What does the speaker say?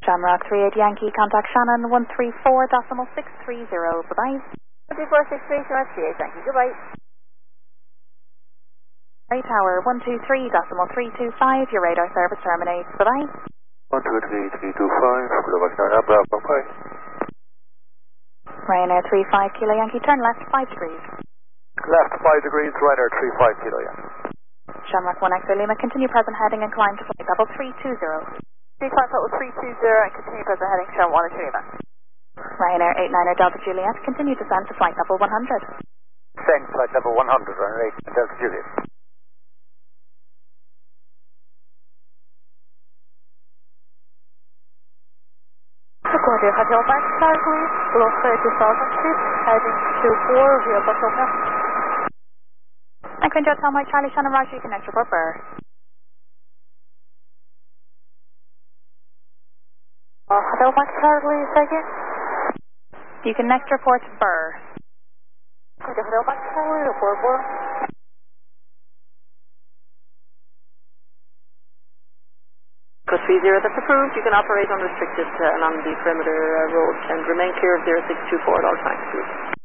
Shamrock 38 Yankee, contact Shannon 134.630. Bye-bye. 134.630, Shamrock 38 Yankee, goodbye. Ray Tower 123.325, your radar service terminates. Bye-bye. 123.325, goodbye, bye-bye. Ryanair 35 Kilo Yankee, turn left 5 degrees. Left 5 degrees, Ryanair 35 Kilo Yankee. Shamrock 1 X-ray Lima, continue present heading and climb to flight level 320. Climb level 320 and continue present heading, Shamrock 1 X-ray Lima. Ryanair 89er Delta Juliet, continue descent to flight level 100. Descend flight level 100, Ryanair 89 Delta Juliet. According Hotel Max Calgary, below 30,000 feet, heading to 4 via Boston. And Quinto Hotel Mike Charlie Shannon Roger, you can extra report Burr. Hotel Max Calgary, second. You can next report Burr. Hotel Max Calgary, report Burr. Coast 30, that's approved. You can operate unrestricted along the perimeter road and remain clear of 0624 at all times, please.